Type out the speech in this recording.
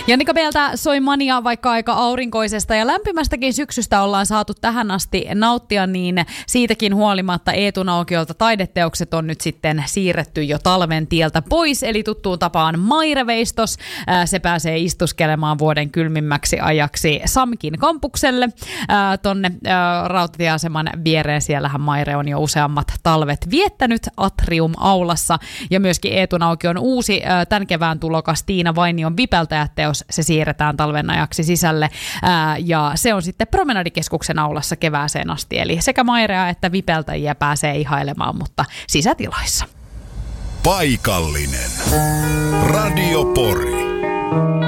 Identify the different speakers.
Speaker 1: Jannika meiltä soi Mania, vaikka aika aurinkoisesta ja lämpimästäkin syksystä ollaan saatu tähän asti nauttia, niin siitäkin huolimatta Eetun aukiolta taideteokset on nyt sitten siirretty jo talven tieltä pois, eli tuttuun tapaan Maire-veistos. Se pääsee istuskelemaan vuoden kylmimmäksi ajaksi Samkin kampukselle tonne rautatieaseman viereen. Siellähän Maire on jo useammat talvet viettänyt Atrium-aulassa, ja myöskin Eetun aukion uusi tämän kevään tulokas Tiina Vainion Vipeltäjät-teos, se siirretään talven ajaksi sisälle, ja se on sitten Promenadikeskuksen aulassa kevääseen asti, eli sekä Mairea että Vipeltäjiä pääsee ihailemaan, mutta sisätiloissa.
Speaker 2: Paikallinen. Radio Pori.